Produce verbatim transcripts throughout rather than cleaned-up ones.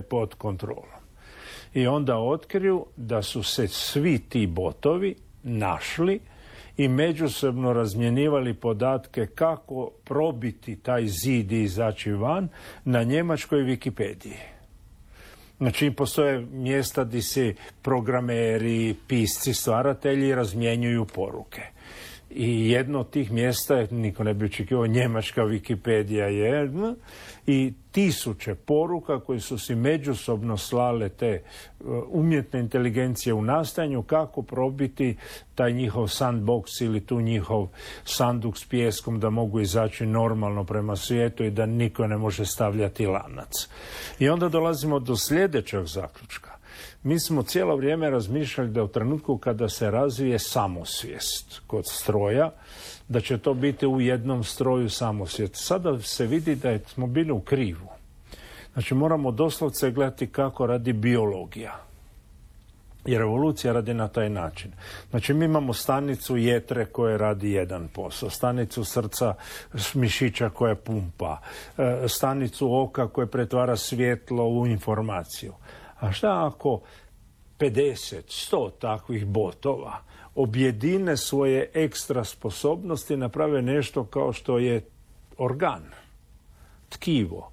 pod kontrolom. I onda otkriju da su se svi ti botovi našli i međusobno razmjenjivali podatke kako probiti taj zid i izaći van na njemačkoj Wikipediji. Znači, postoje mjesta gdje se programeri, pisci, stvaratelji razmjenjuju poruke. I jedno od tih mjesta je, niko ne bi očekivao, njemačka Wikipedija je, i tisuće poruka koje su si međusobno slale te umjetne inteligencije u nastajanju kako probiti taj njihov sandbox ili tu njihov sanduk s pijeskom da mogu izaći normalno prema svijetu i da niko ne može stavljati lanac. I onda dolazimo do sljedećeg zaključka. Mi smo cijelo vrijeme razmišljali da u trenutku kada se razvije samosvijest kod stroja, da će to biti u jednom stroju samosvijest. Sada se vidi da smo bili u krivu. Znači, moramo doslovce gledati kako radi biologija. Jer evolucija radi na taj način. Znači, mi imamo stanicu jetre koje radi jedan posao, stanicu srca mišića koja pumpa, stanicu oka koja pretvara svjetlo u informaciju. A šta ako pedeset, sto takvih botova objedine svoje ekstra sposobnosti i naprave nešto kao što je organ, tkivo,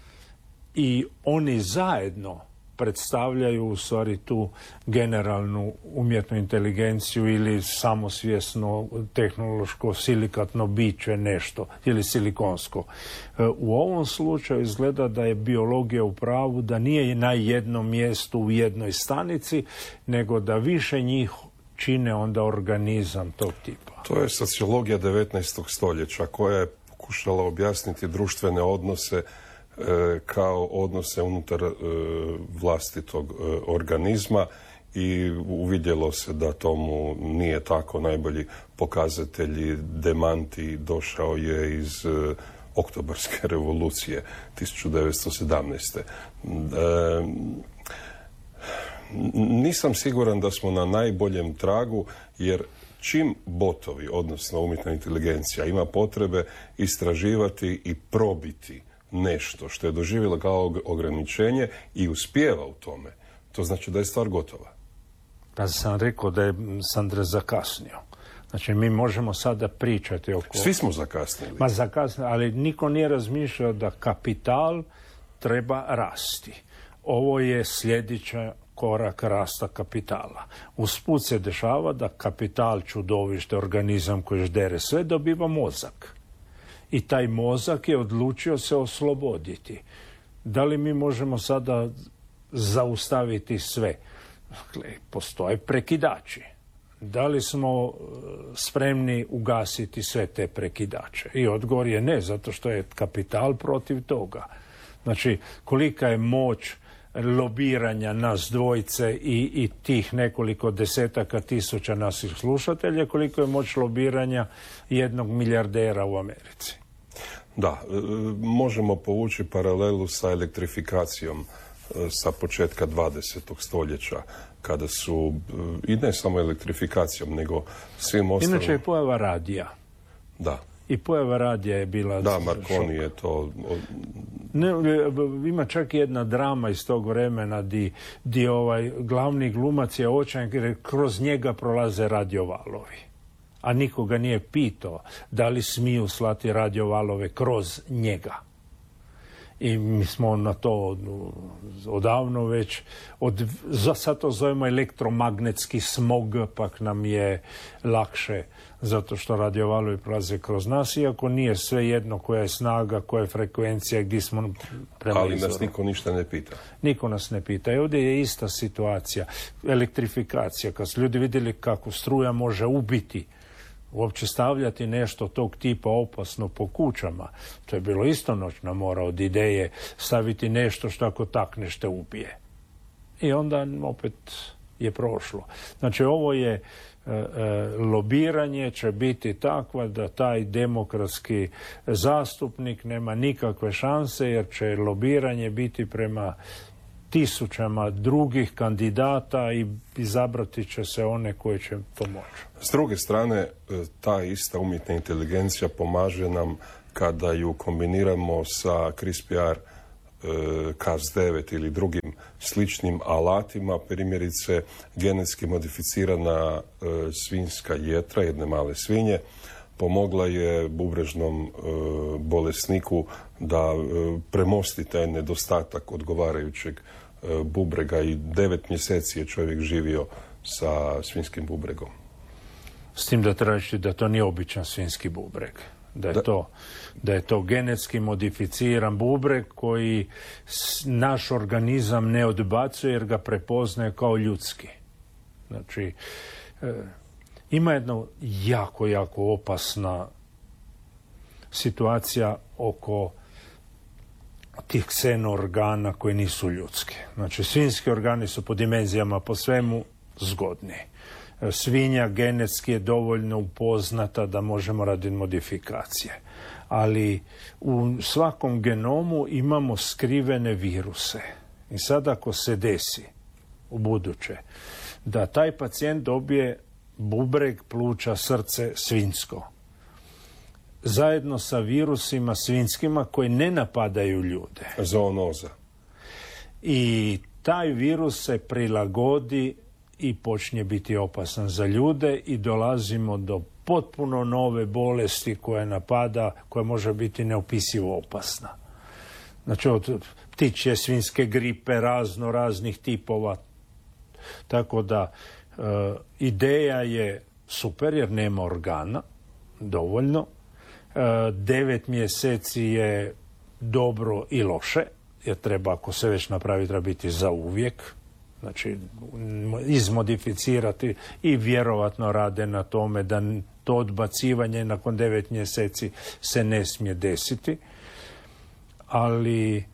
i oni zajedno predstavljaju u stvari tu generalnu umjetnu inteligenciju ili samosvjesno tehnološko silikatno biće nešto ili silikonsko. U ovom slučaju izgleda da je biologija u pravu, da nije na jednom mjestu u jednoj stanici, nego da više njih čine onda organizam tog tipa. To je sociologija devetnaestog stoljeća koja je pokušala objasniti društvene odnose kao odnose unutar vlastitog organizma i uvidjelo se da tomu nije tako. Najbolji pokazatelji demanti došao je iz Oktobarske revolucije tisuću devetsto sedamnaeste. Nisam siguran da smo na najboljem tragu, jer čim botovi, odnosno umjetna inteligencija, ima potrebe istraživati i probiti nešto što je doživjelo kao ograničenje i uspijeva u tome, to znači da je stvar gotova. Pa sam rekao da je Sandra zakasnio. Znači, mi možemo sada pričati oko... Svi smo zakasnili. Ma zakasnili, ali niko nije razmišljao da kapital treba rasti. Ovo je sljedeća korak rasta kapitala. Usput se dešava da kapital, čudovište, organizam koji ždere sve, dobiva mozak. I taj mozak je odlučio se osloboditi. Da li mi možemo sada zaustaviti sve? Dakle, postoje prekidači. Da li smo spremni ugasiti sve te prekidače? I odgovor je ne, zato što je kapital protiv toga. Znači, kolika je moć lobiranja nas dvojice i, i tih nekoliko desetaka tisuća naših slušatelja, koliko je moć lobiranja jednog milijardera u Americi. Da, možemo povući paralelu sa elektrifikacijom sa početka dvadesetog stoljeća, kada su, i ne samo elektrifikacijom, nego svim ostalim... Inače je pojava radija. Da. I pojava radija je bila... Da, Marconi je to... Ne, ima čak jedna drama iz tog vremena di, di ovaj glavni glumac je očajan jer kroz njega prolaze radiovalovi. A nikoga nije pitao da li smiju slati radiovalove kroz njega. I mi smo na to odavno već, od, sad to zovemo elektromagnetski smog, pak nam je lakše, zato što radiovalovi prolaze kroz nas, iako nije sve jedno koja je snaga, koja je frekvencija, gdje smo prema Ali izvoru. nas niko ništa ne pita. Niko nas ne pita. I ovdje je ista situacija. Elektrifikacija, kad su ljudi vidjeli kako struja može ubiti, uopće stavljati nešto tog tipa opasno po kućama. To je bilo istonoćna mora od ideje staviti nešto što ako takneš te ubije. I onda opet je prošlo. Znači, ovo je e, e, lobiranje će biti takva da taj demokratski zastupnik nema nikakve šanse, jer će lobiranje biti prema tisućama drugih kandidata i izabrati će se one koji će to moći. S druge strane, ta ista umjetna inteligencija pomaže nam kada ju kombiniramo sa CRISPR K A Z devet ili drugim sličnim alatima, primjerice genetski modificirana e, svinjska jetra, jedne male svinje, pomogla je bubrežnom e, bolesniku da e, premosti taj nedostatak odgovarajućeg e, bubrega i devet mjeseci je čovjek živio sa svinjskim bubregom. S tim da treba reći da to nije običan svinjski bubreg. Da je, da. To, da je to genetski modificiran bubreg koji naš organizam ne odbacuje jer ga prepoznaje kao ljudski. Znači, e, ima jedna jako, jako opasna situacija oko tih ksenoorgana koji nisu ljudski. Znači, svinjski organi su po dimenzijama, po svemu zgodni. Svinja genetski je dovoljno upoznata da možemo raditi modifikacije. Ali u svakom genomu imamo skrivene viruse. I sad ako se desi u buduće da taj pacijent dobije bubreg, pluća, srce svinjsko, zajedno sa virusima svinjskima koji ne napadaju ljude. Zoonoza. I taj virus se prilagodi i počinje biti opasan za ljude i dolazimo do potpuno nove bolesti koja napada, koja može biti neopisivo opasna. Znači od ptičje svinjske gripe, razno raznih tipova. Tako da e, ideja je super jer nema organa dovoljno. E, devet mjeseci je dobro i loše, jer treba, ako se već napravi, treba biti za uvijek. Znači, izmodificirati i vjerovatno rade na tome da to odbacivanje nakon devet mjeseci se ne smije desiti. Ali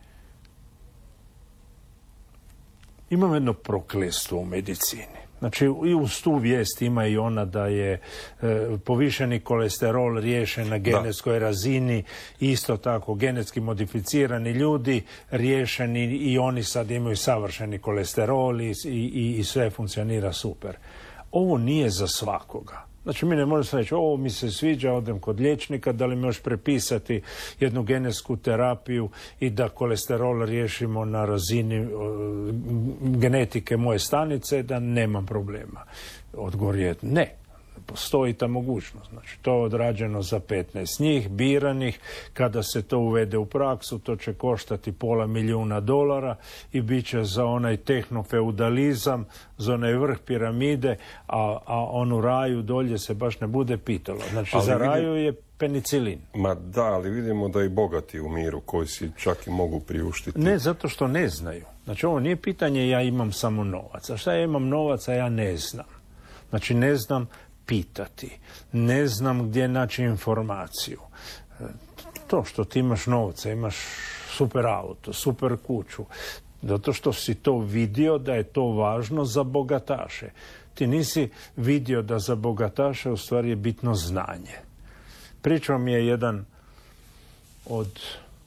imam jedno prokletstvo u medicini. Znači, i uz tu vijest ima i ona da je e, povišeni kolesterol riješen na genetskoj da. razini, isto tako genetski modificirani ljudi riješeni i oni sad imaju savršeni kolesterol i, i, i sve funkcionira super. Ovo nije za svakoga. Znači, mi ne možemo reći, ovo mi se sviđa, odem kod liječnika, da li mi još prepisati jednu genetsku terapiju i da kolesterol riješimo na razini uh, genetike moje stanice, da nemam problema. Odgovor je ne. Postoji ta mogućnost. Znači, to je odrađeno za petnaest njih, biranih. Kada se to uvede u praksu, to će koštati pola milijuna dolara i bit će za onaj tehnofeudalizam, za onaj vrh piramide, a, a onu raju dolje se baš ne bude pitalo. Znači, ali za vidim, raju je penicilin. Ma da, ali vidimo da i bogati u miru, koji si čak i mogu priuštiti. Ne, zato što ne znaju. Znači, ovo nije pitanje ja imam samo novac. A šta ja imam novac, a ja ne znam. Znači, ne znam pitati. Ne znam gdje naći informaciju. To što ti imaš novca, imaš super auto, super kuću, zato što si to vidio da je to važno za bogataše. Ti nisi vidio da za bogataše u stvari je bitno znanje. Pričao mi je jedan od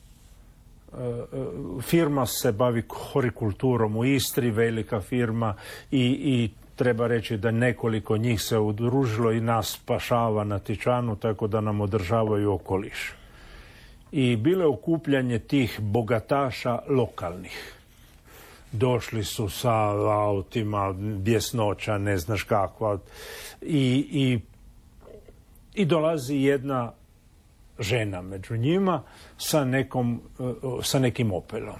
uh, firma se bavi horikulturom u Istri, velika firma i, i treba reći da nekoliko njih se udružilo i nas spašava na Tičanu, tako da nam održavaju okoliš. I bilo je okupljanje tih bogataša lokalnih. Došli su sa autima, bjesnoća, ne znaš kakva. I, i, i dolazi jedna žena među njima sa, nekom, sa nekim Opelom.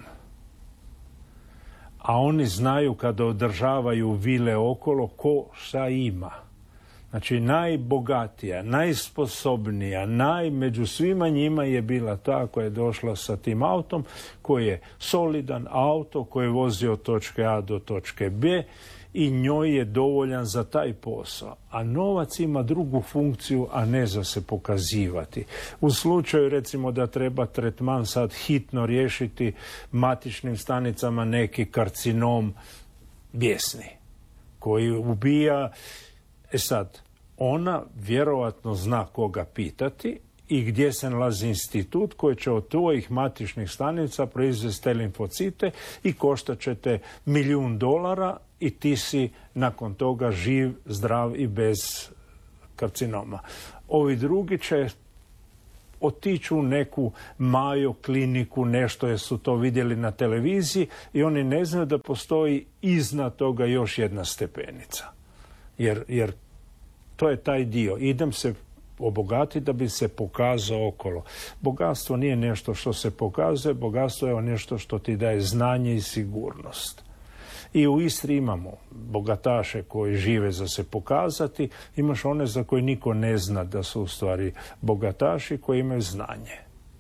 A oni znaju kada održavaju vile okolo ko šta ima. Znači, najbogatija, najsposobnija, naj, među svima njima je bila ta koja je došla sa tim autom, koji je solidan auto, koji je vozio od točke A do točke B i njoj je dovoljan za taj posao. A novac ima drugu funkciju, a ne za se pokazivati. U slučaju, recimo, da treba tretman sad hitno riješiti matičnim stanicama neki karcinom bijesni, koji ubija. E sad, ona vjerovatno zna koga pitati i gdje se nalazi institut koji će od tvojih matičnih stanica proizvesti te limfocite i koštat će te milijun dolara i ti si nakon toga živ, zdrav i bez karcinoma. Ovi drugi će otiću u neku Mayo kliniku, nešto jer su to vidjeli na televiziji i oni ne znaju da postoji iznad toga još jedna stepenica. Jer, jer to je taj dio. Idem se obogatiti da bi se pokazao okolo. Bogatstvo nije nešto što se pokazuje, bogatstvo je nešto što ti daje znanje i sigurnost. I u Istri imamo bogataše koji žive za se pokazati, imaš one za koje niko ne zna da su u stvari bogataši koji imaju znanje.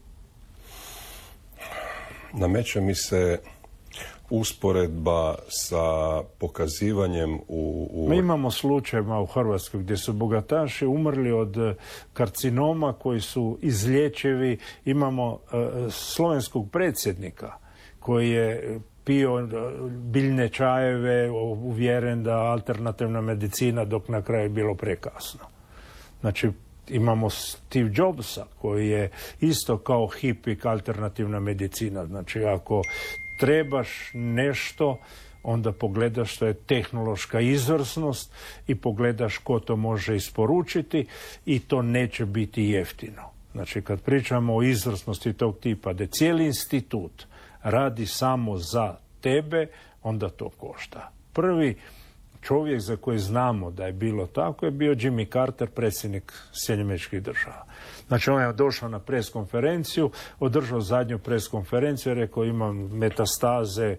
Nameće mi se usporedba sa pokazivanjem u... u... Mi imamo slučajeva u Hrvatskoj gdje su bogataši umrli od karcinoma koji su izlječivi. Imamo uh, slovenskog predsjednika koji je pio biljne čajeve, uvjeren da alternativna medicina, dok na kraju je bilo prekasno. Znači, imamo Steve Jobsa koji je isto kao hipik alternativna medicina. Znači, ako trebaš nešto, onda pogledaš što je tehnološka izvrsnost i pogledaš ko to može isporučiti i to neće biti jeftino. Znači, kad pričamo o izvrsnosti tog tipa, da cijeli institut radi samo za tebe, onda to košta. Prvi čovjek za koji znamo da je bilo tako je bio Jimmy Carter, predsjednik Sjedinjenih Američkih Država. Znači, on je došao na preskonferenciju, održao zadnju preskonferenciju, rekao imam metastaze,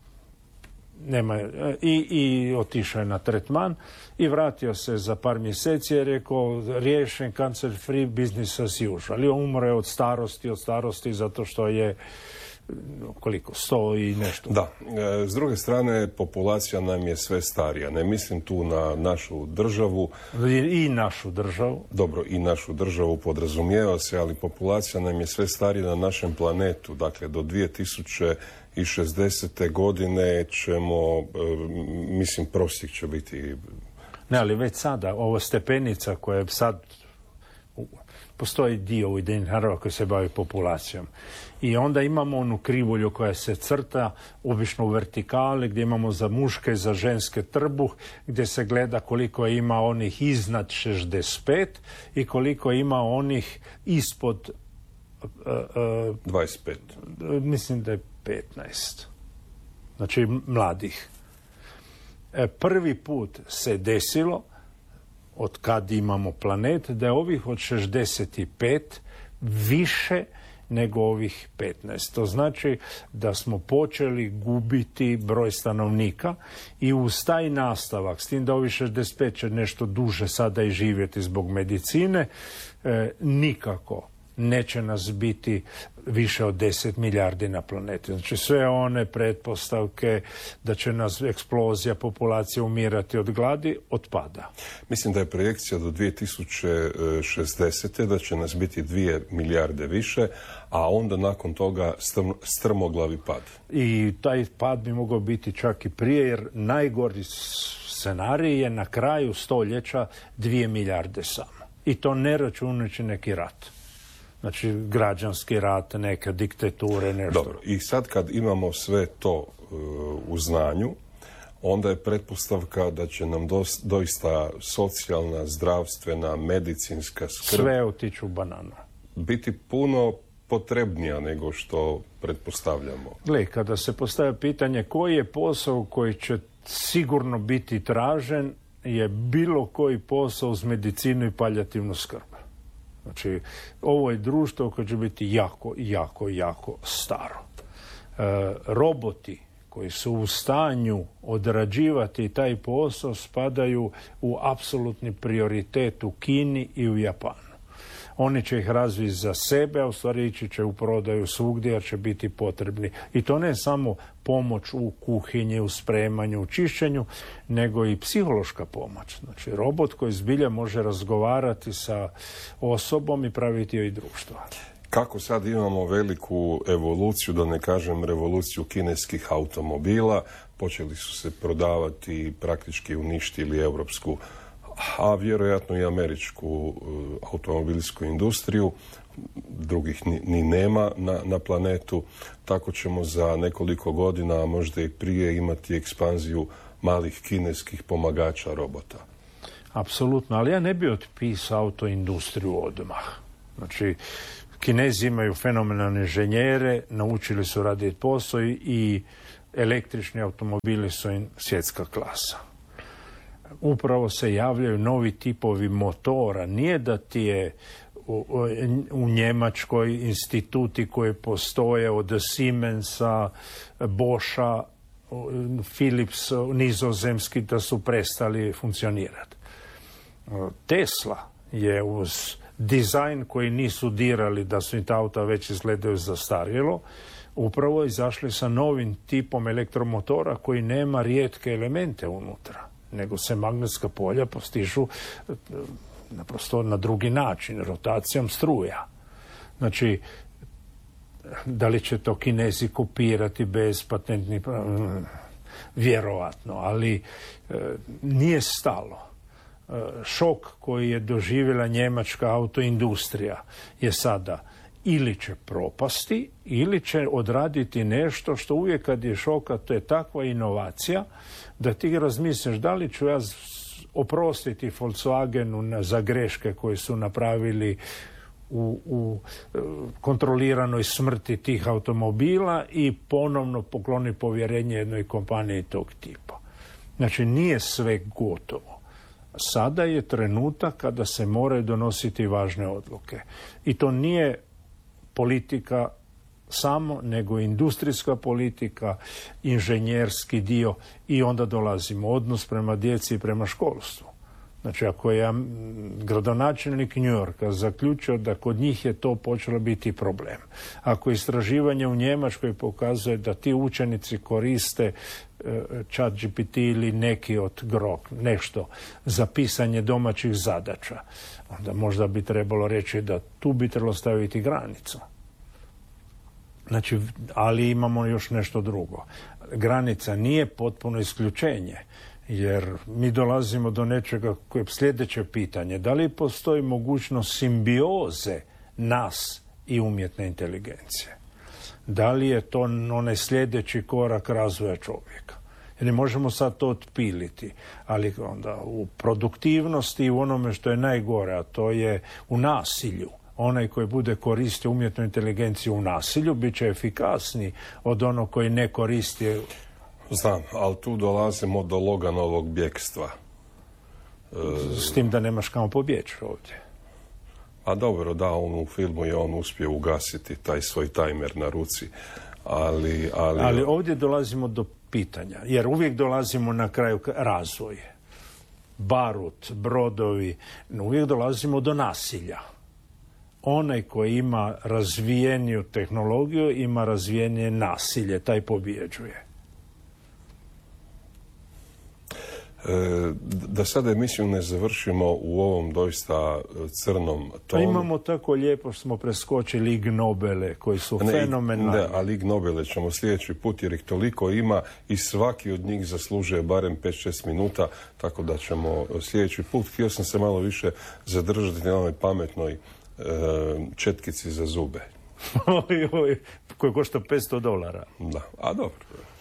nema, i, i otišao je na tretman i vratio se za par mjeseci i rekao riješen, cancer free, business as usual. I on umre od starosti, od starosti zato što je koliko, sto i nešto. Da, s druge strane populacija nam je sve starija. Ne mislim tu na našu državu. I našu državu. Dobro, i našu državu podrazumijeva se, ali populacija nam je sve starija na našem planetu. Dakle, do dvije tisuće šezdesete godine ćemo, mislim, prosjek će biti... Ne, ali već sada, ovo stepenica koja je sad... Postoji dio Ujedinjenih naroda koji se bavi populacijom. I onda imamo onu krivulju koja se crta, obično u vertikali, gdje imamo za muške i za ženske trbuh, gdje se gleda koliko ima onih iznad šezdeset pet i koliko ima onih ispod... Uh, uh, dvadeset pet. Mislim da je petnaest. Znači, mladih. E, prvi put se desilo, od kad imamo planet, da je ovih od šezdeset pet više nego ovih petnaest. To znači da smo počeli gubiti broj stanovnika i uz taj nastavak, s tim da ovih šezdeset pet će nešto duže sada i živjeti zbog medicine, e, nikako neće nas biti više od deset milijardi na planeti. Znači, sve one pretpostavke da će nas eksplozija populacije umirati od gladi otpada. Mislim da je projekcija do dvije tisuće šezdesete da će nas biti dvije milijarde više, a onda nakon toga strm, strmoglavi pad. I taj pad bi mogao biti čak i prije, jer najgori scenarij je na kraju stoljeća dvije milijarde samo. I to ne računajući neki rat. Znači, građanski rat, neke diktature, nešto. Dobro, i sad kad imamo sve to uh, u znanju, onda je pretpostavka da će nam dos, doista socijalna, zdravstvena, medicinska skrb... Sve otiću u bananu. ...biti puno potrebnija nego što pretpostavljamo. Gle, kada se postavlja pitanje koji je posao koji će sigurno biti tražen, je bilo koji posao uz medicinu i palijativnu skrb. Znači, ovo je društvo koje će biti jako, jako, jako staro. E, roboti koji su u stanju odrađivati taj posao spadaju u apsolutni prioritet u Kini i u Japanu. Oni će ih razviti za sebe, a u stvari ići će u prodaju svugdje jer će biti potrebni. I to ne samo pomoć u kuhinji, u spremanju, u čišćenju, nego i psihološka pomoć. Znači, robot koji zbilja može razgovarati sa osobom i praviti joj društvo. Kako sad imamo veliku evoluciju, da ne kažem revoluciju kineskih automobila, počeli su se prodavati, praktički uništili europsku, a vjerojatno i američku uh, automobilsku industriju, drugih ni, ni nema na, na planetu, tako ćemo za nekoliko godina, a možda i prije, imati ekspanziju malih kineskih pomagača robota. Apsolutno, ali ja ne bih otpisao autoindustriju odmah. Znači, Kinezi imaju fenomenalne inženjere, naučili su raditi posao i električni automobili su im svjetska klasa. Upravo se javljaju novi tipovi motora. Nije da ti je u, u Njemačkoj instituti koji postoje od Siemensa, Boscha, Philips, nizozemski, da su prestali funkcionirati. Tesla je uz dizajn koji nisu dirali da su im ta auta već izgledaju zastarjelo, upravo izašli sa novim tipom elektromotora koji nema rijetke elemente unutra, nego se magnetska polja postižu naprosto na drugi način, rotacijom struja. Znači, da li će to Kinezi kopirati bez patentnih, vjerovatno, ali e, nije stalo. E, šok koji je doživjela njemačka autoindustrija je sada ili će propasti, ili će odraditi nešto što uvijek kad je šoka, to je takva inovacija da ti razmisliš da li ću ja oprostiti Volkswagenu za greške koje su napravili u, u kontroliranoj smrti tih automobila i ponovno pokloni povjerenje jednoj kompaniji tog tipa. Znači, nije sve gotovo. Sada je trenutak kada se moraju donositi važne odluke. I to nije politika samo, nego industrijska politika, inženjerski dio i onda dolazimo odnos prema djeci i prema školstvu. Znači, ako je gradonačelnik New Yorka zaključio da kod njih je to počelo biti problem, ako istraživanje u Njemačkoj pokazuje da ti učenici koriste chat G P T ili neki od Grok, nešto za pisanje domaćih zadaća, onda možda bi trebalo reći da tu bi trebalo staviti granicu. Znači, ali imamo još nešto drugo. Granica nije potpuno isključenje, jer mi dolazimo do nečega koje je sljedeće pitanje. Da li postoji mogućnost simbioze nas i umjetne inteligencije? Da li je to onaj sljedeći korak razvoja čovjeka? Jer možemo sad to otpiliti, ali onda u produktivnosti i u onome što je najgore, a to je u nasilju. Onaj koji bude koristio umjetnu inteligenciju u nasilju bit će efikasniji od onog koji ne koristi. Znam, ali tu dolazimo do Loganovog bjekstva. S tim da nemaš kamo pobjeći ovdje. A dobro, da, on u filmu je on uspio ugasiti taj svoj tajmer na ruci. Ali, ali... ali ovdje dolazimo do pitanja, jer uvijek dolazimo na kraju razvoje. Barut, brodovi, uvijek dolazimo do nasilja. Onaj koji ima razvijeniju tehnologiju, ima razvijenije nasilje, taj pobjeđuje. E, da sada emisiju ne završimo u ovom doista crnom tonu. Imamo tako lijepo što smo preskočili Ig Nobele koji su ne, fenomenalni. Ne, ali Ig Nobele ćemo sljedeći put jer ih toliko ima i svaki od njih zaslužuje barem pet šest minuta, tako da ćemo sljedeći put. Htio sam se malo više zadržati na onoj pametnoj e, četkici za zube. oj, oj, koji košta petsto dolara. Da, a dobro.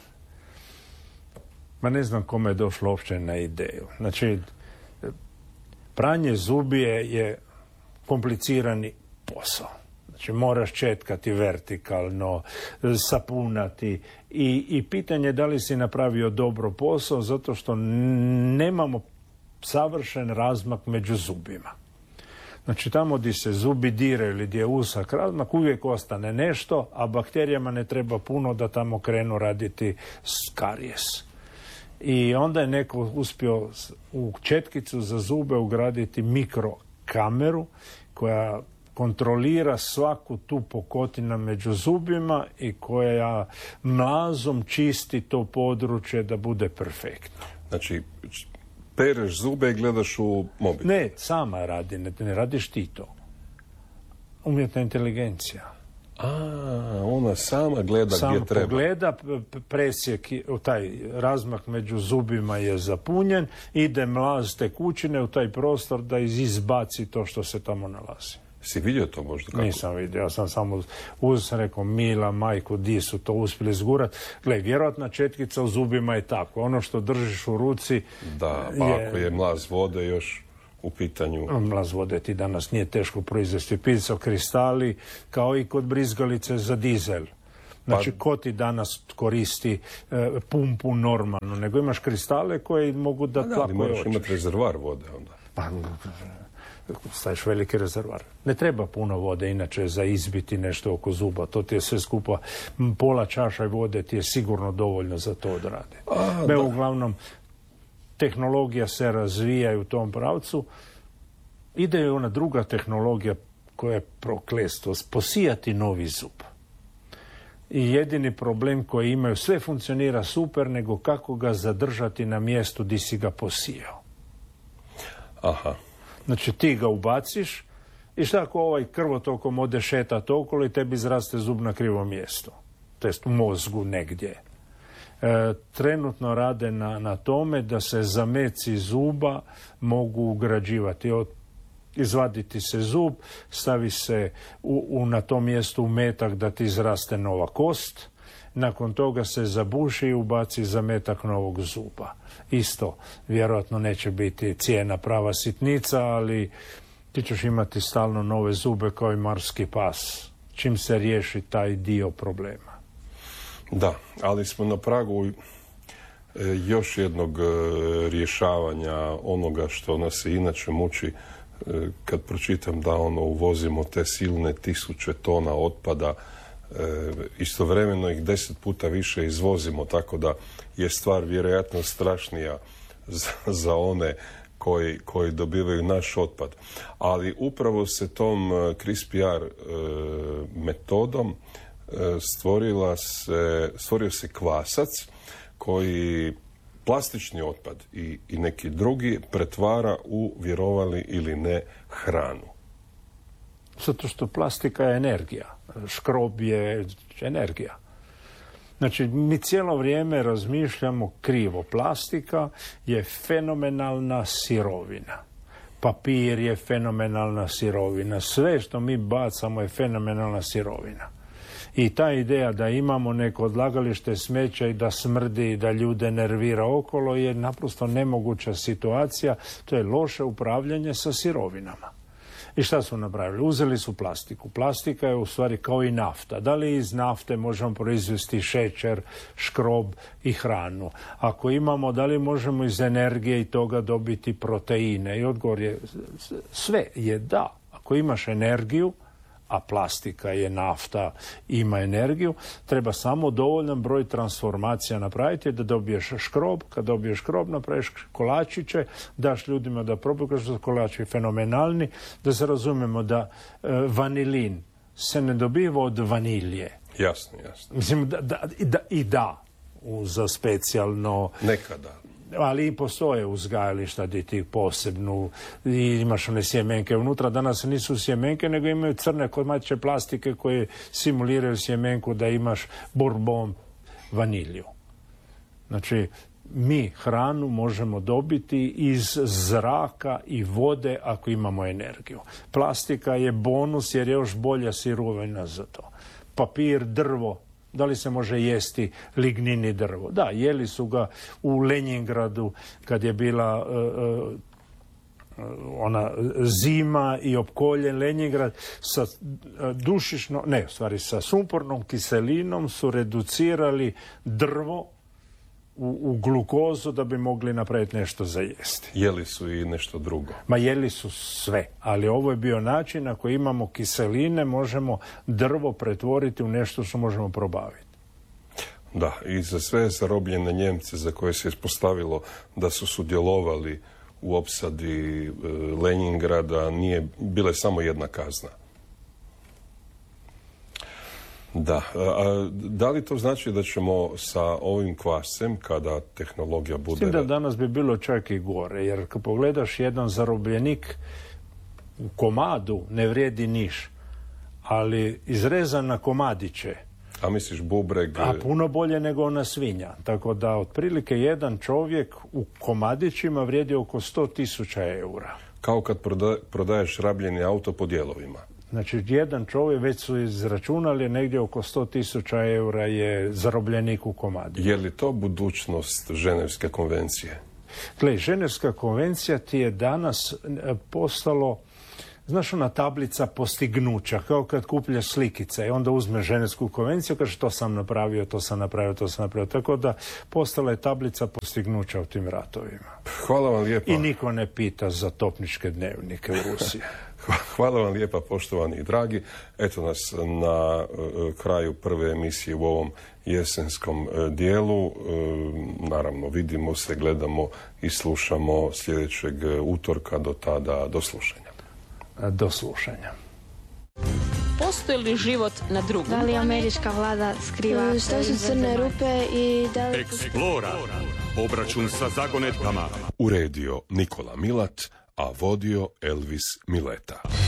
Ma ne znam kome je došlo uopće na ideju. Znači, pranje zubije je komplicirani posao. Znači, moraš četkati vertikalno, sapunati i, i pitanje je da li si napravio dobro posao zato što nemamo savršen razmak među zubima. Znači, tamo gdje se zubi dire ili gdje je usak razmak, uvijek ostane nešto, a bakterijama ne treba puno da tamo krenu raditi karijes. I onda je neko uspio u četkicu za zube ugraditi mikrokameru koja kontrolira svaku tu pukotinu među zubima i koja mlazom čisti to područje da bude perfektno. Znači, pereš zube i gledaš u mobitel? Ne, sama radi, ne, ne radiš ti to. Umjetna inteligencija. A, ona sama gleda Sam gdje treba. Pogleda, presjek, taj razmak među zubima je zapunjen, ide mlaz tekućine u taj prostor da izbaci to što se tamo nalazi. Si vidio to možda? Kako? Nisam vidio, ja sam samo uz, sam rekao, mila majku, di su to uspjeli zgurat. Gle, vjerojatna četkica u zubima je tako. Ono što držiš u ruci... Da, pa je... ako je mlaz vode još u pitanju? Mlaz vode ti danas nije teško proizvesti. Pizzo kristali, kao i kod brizgalice za dizel. Znači, ko ti danas koristi e, pumpu normalno, nego imaš kristale koje mogu da da, tlako moraš hoćeš. imati rezervar vode onda. Pa, staviš veliki rezervar. Ne treba puno vode, inače, za izbiti nešto oko zuba. To ti je sve skupa, pola čaša vode ti je sigurno dovoljno za to odrade. A, Me, da. uglavnom, tehnologija se razvija u tom pravcu. Ide i ona druga tehnologija koja je prokletstvo, posijati novi zub. I jedini problem koji imaju, sve funkcionira super, nego kako ga zadržati na mjestu di si ga posijao. Aha. Znači ti ga ubaciš i šta ako ovaj krvotokom ode šetat okolo i tebi izraste zub na krivo mjesto. To jest u mozgu negdje. E, trenutno rade na, na tome da se zameci zuba mogu ugrađivati. Od, izvaditi se zub, stavi se u, u, na tom mjestu metak da ti izraste nova kost. Nakon toga se zabuši i ubaci zametak novog zuba. Isto, vjerojatno neće biti cijena prava sitnica, ali ti ćeš imati stalno nove zube kao i marski pas. Čim se riješi taj dio problema. Da, ali smo na pragu e, još jednog e, rješavanja onoga što nas se inače muči e, kad pročitam da ono uvozimo te silne tisuće tona otpada, e, istovremeno ih deset puta više izvozimo, tako da je stvar vjerojatno strašnija za, za one koji, koji dobivaju naš otpad. Ali upravo se tom Crisp R e, metodom stvorila se, stvorio se kvasac koji plastični otpad i, i neki drugi pretvara u, vjerovali ili ne, hranu. Zato što plastika je energija. Škrob je energija. Znači, mi cijelo vrijeme razmišljamo krivo. Plastika je fenomenalna sirovina. Papir je fenomenalna sirovina. Sve što mi bacamo je fenomenalna sirovina. I ta ideja da imamo neko odlagalište smeća i da smrdi i da ljude nervira okolo je naprosto nemoguća situacija. To je loše upravljanje sa sirovinama. I šta su napravili? Uzeli su plastiku. Plastika je u stvari kao i nafta. Da li iz nafte možemo proizvesti šećer, škrob i hranu? Ako imamo, da li možemo iz energije i toga dobiti proteine? I odgovor je sve je da. Ako imaš energiju, a plastika je nafta, ima energiju, treba samo dovoljan broj transformacija napraviti da dobiješ škrob. Kad dobiješ škrob, napraviš kolačiće, daš ljudima da probaju, kažu da su kolači fenomenalni, da se razumemo da e, vanilin se ne dobiva od vanilje. Jasno, jasno. Mislim, da, da, i da, i da za specijalno... Nekada. Ali i postoje uzgajališta gdje ti posebnu i imaš one sjemenke unutra. Danas nisu sjemenke, nego imaju crne komadiće plastike koje simuliraju sjemenku da imaš bourbon vanilju. Znači, mi hranu možemo dobiti iz zraka i vode ako imamo energiju. Plastika je bonus jer je još bolja sirovina za to. Papir, drvo. Da li se može jesti lignini drvo? Da, jeli su ga u Lenjingradu kad je bila uh, uh, ona zima i opkoljen Lenjingrad sa uh, dušišno, ne, u stvari sa sumpornom kiselinom su reducirali drvo u, u glukozu da bi mogli napraviti nešto za jesti. Jeli su i nešto drugo? Ma jeli su sve, ali ovo je bio način, ako imamo kiseline, možemo drvo pretvoriti u nešto što možemo probaviti. Da, i za sve zarobljene Njemce za koje se ispostavilo da su sudjelovali u opsadi e, Lenjingrada nije bila samo jedna kazna. Da, a da li to znači da ćemo sa ovim kvascem, kada tehnologija bude... Mislim da danas bi bilo čak i gore, jer kad pogledaš jedan zarobljenik u komadu ne vrijedi niš, ali izrezan na komadiće. A misliš bubreg... A puno bolje nego ona svinja. Tako da otprilike jedan čovjek u komadićima vrijedi oko sto tisuća eura. Kao kad proda, prodaješ rabljeni auto po dijelovima. Znači, jedan čovjek, već su izračunali, negdje oko sto tisuća eura je zarobljenik u komadi. Je li to budućnost Ženevske konvencije? Gle, Ženevska konvencija ti je danas postalo, znaš, ona tablica postignuća, kao kad kupljaš slikice i onda uzmeš Ženevsku konvenciju, kaže to sam napravio, to sam napravio, to sam napravio. Tako da postala je tablica postignuća u tim ratovima. Hvala vam lijepa. I niko ne pita za topničke dnevnike u Rusiji. Hvala vam lijepa, poštovani i dragi. Eto nas na uh, kraju prve emisije u ovom jesenskom uh, dijelu. Uh, naravno, vidimo se, gledamo i slušamo sljedećeg utorka. Do tada, do slušanja. Do slušanja. Postoji li život na drugom? Da li američka vlada skriva? Što su crne rupe i da li... Eksplora. Obračun sa zagonetkama. Uredio Nikola Milat, a vodio Elvis Mileta.